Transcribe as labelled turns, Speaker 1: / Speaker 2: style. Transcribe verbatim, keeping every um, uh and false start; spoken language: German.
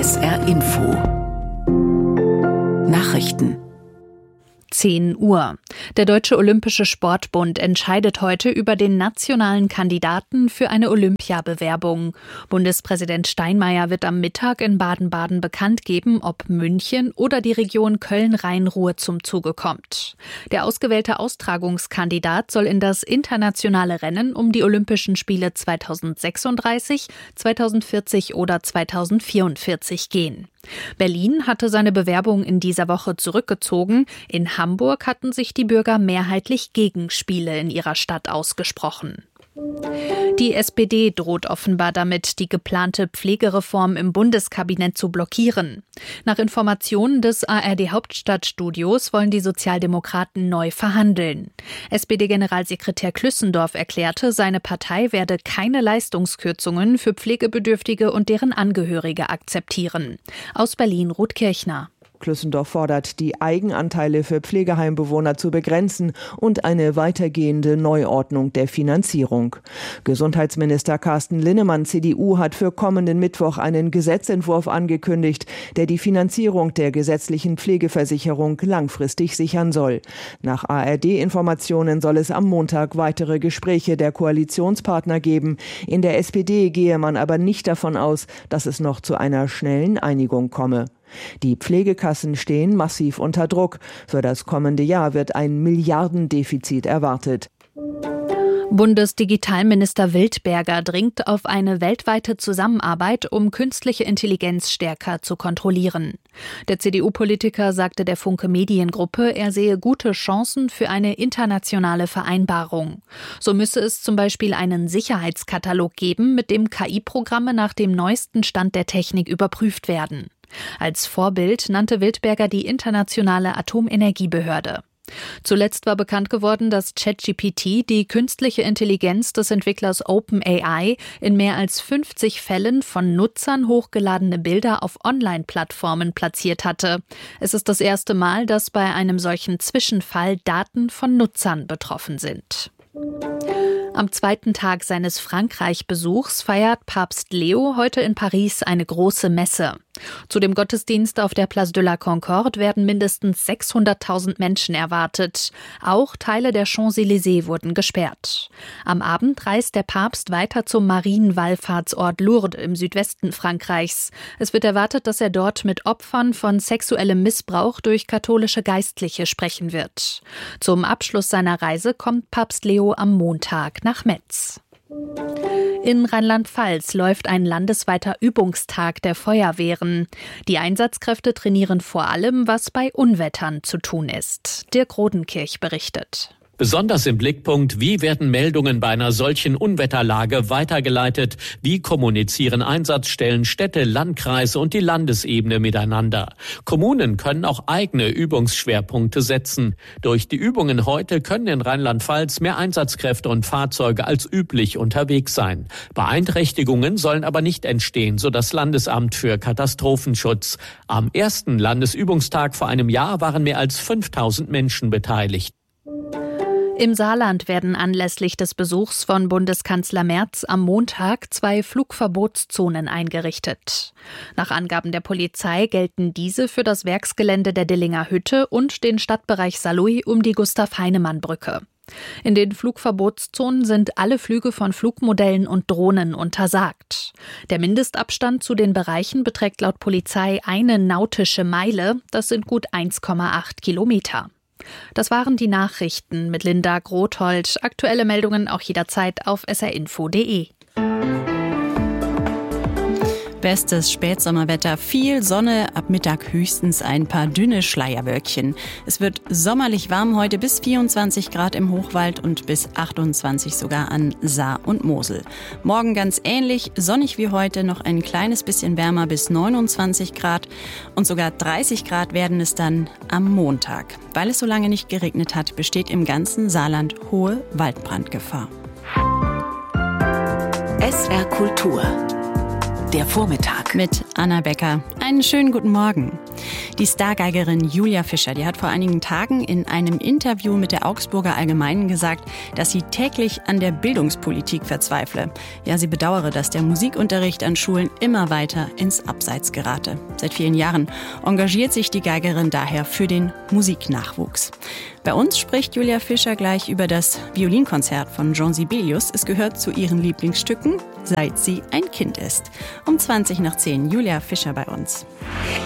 Speaker 1: S R Info Nachrichten.
Speaker 2: zehn Uhr. Der Deutsche Olympische Sportbund entscheidet heute über den nationalen Kandidaten für eine Olympiabewerbung. Bundespräsident Steinmeier wird am Mittag in Baden-Baden bekannt geben, ob München oder die Region Köln-Rhein-Ruhr zum Zuge kommt. Der ausgewählte Austragungskandidat soll in das internationale Rennen um die Olympischen Spiele zweitausendsechsunddreißig, zweitausendvierzig oder zweitausendvierundvierzig gehen. Berlin hatte seine Bewerbung in dieser Woche zurückgezogen. In Hamburg hatten sich die Bürger mehrheitlich gegen Spiele in ihrer Stadt ausgesprochen. Die S P D droht offenbar damit, die geplante Pflegereform im Bundeskabinett zu blockieren. Nach Informationen des A R D-Hauptstadtstudios wollen die Sozialdemokraten neu verhandeln. S P D-Generalsekretär Klüssendorf erklärte, seine Partei werde keine Leistungskürzungen für Pflegebedürftige und deren Angehörige akzeptieren. Aus Berlin Ruth Kirchner.
Speaker 3: Klüssendorf fordert, die Eigenanteile für Pflegeheimbewohner zu begrenzen und eine weitergehende Neuordnung der Finanzierung. Gesundheitsminister Carsten Linnemann, C D U, hat für kommenden Mittwoch einen Gesetzentwurf angekündigt, der die Finanzierung der gesetzlichen Pflegeversicherung langfristig sichern soll. Nach A R D-Informationen soll es am Montag weitere Gespräche der Koalitionspartner geben. In der S P D gehe man aber nicht davon aus, dass es noch zu einer schnellen Einigung komme. Die Pflegekassen stehen massiv unter Druck. Für das kommende Jahr wird ein Milliardendefizit erwartet.
Speaker 2: Bundesdigitalminister Wildberger dringt auf eine weltweite Zusammenarbeit, um künstliche Intelligenz stärker zu kontrollieren. Der C D U-Politiker sagte der Funke Mediengruppe, er sehe gute Chancen für eine internationale Vereinbarung. So müsse es zum Beispiel einen Sicherheitskatalog geben, mit dem K I-Programme nach dem neuesten Stand der Technik überprüft werden. Als Vorbild nannte Wildberger die Internationale Atomenergiebehörde. Zuletzt war bekannt geworden, dass ChatGPT die künstliche Intelligenz des Entwicklers OpenAI in mehr als fünfzig Fällen von Nutzern hochgeladene Bilder auf Online-Plattformen platziert hatte. Es ist das erste Mal, dass bei einem solchen Zwischenfall Daten von Nutzern betroffen sind. Am zweiten Tag seines Frankreich-Besuchs feiert Papst Leo heute in Paris eine große Messe. Zu dem Gottesdienst auf der Place de la Concorde werden mindestens sechshunderttausend Menschen erwartet. Auch Teile der Champs-Élysées wurden gesperrt. Am Abend reist der Papst weiter zum Marienwallfahrtsort Lourdes im Südwesten Frankreichs. Es wird erwartet, dass er dort mit Opfern von sexuellem Missbrauch durch katholische Geistliche sprechen wird. Zum Abschluss seiner Reise kommt Papst Leo am Montag nach Metz. In Rheinland-Pfalz läuft ein landesweiter Übungstag der Feuerwehren. Die Einsatzkräfte trainieren vor allem, was bei Unwettern zu tun ist. Dirk Rodenkirch berichtet.
Speaker 4: Besonders im Blickpunkt, wie werden Meldungen bei einer solchen Unwetterlage weitergeleitet? Wie kommunizieren Einsatzstellen, Städte, Landkreise und die Landesebene miteinander? Kommunen können auch eigene Übungsschwerpunkte setzen. Durch die Übungen heute können in Rheinland-Pfalz mehr Einsatzkräfte und Fahrzeuge als üblich unterwegs sein. Beeinträchtigungen sollen aber nicht entstehen, so das Landesamt für Katastrophenschutz. Am ersten Landesübungstag vor einem Jahr waren mehr als fünftausend Menschen beteiligt.
Speaker 2: Im Saarland werden anlässlich des Besuchs von Bundeskanzler Merz am Montag zwei Flugverbotszonen eingerichtet. Nach Angaben der Polizei gelten diese für das Werksgelände der Dillinger Hütte und den Stadtbereich Saarlouis um die Gustav-Heinemann-Brücke. In den Flugverbotszonen sind alle Flüge von Flugmodellen und Drohnen untersagt. Der Mindestabstand zu den Bereichen beträgt laut Polizei eine nautische Meile, das sind gut eins Komma acht Kilometer. Das waren die Nachrichten mit Linda Grothold. Aktuelle Meldungen auch jederzeit auf s r info punkt d e.
Speaker 5: Bestes Spätsommerwetter, viel Sonne, ab Mittag höchstens ein paar dünne Schleierwölkchen. Es wird sommerlich warm heute, bis vierundzwanzig Grad im Hochwald und bis achtundzwanzig sogar an Saar und Mosel. Morgen ganz ähnlich, sonnig wie heute, noch ein kleines bisschen wärmer bis neunundzwanzig Grad und sogar dreißig Grad werden es dann am Montag. Weil es so lange nicht geregnet hat, besteht im ganzen Saarland hohe Waldbrandgefahr.
Speaker 1: S R Kultur. Der Vormittag
Speaker 5: mit Anna Becker. Einen schönen guten Morgen. Die Stargeigerin Julia Fischer, die hat vor einigen Tagen in einem Interview mit der Augsburger Allgemeinen gesagt, dass sie täglich an der Bildungspolitik verzweifle. Ja, sie bedauere, dass der Musikunterricht an Schulen immer weiter ins Abseits gerate. Seit vielen Jahren engagiert sich die Geigerin daher für den Musiknachwuchs. Bei uns spricht Julia Fischer gleich über das Violinkonzert von Jean Sibelius. Es gehört zu ihren Lieblingsstücken, seit sie ein Kind ist. Um zwanzig nach zehn, Julia Fischer bei uns.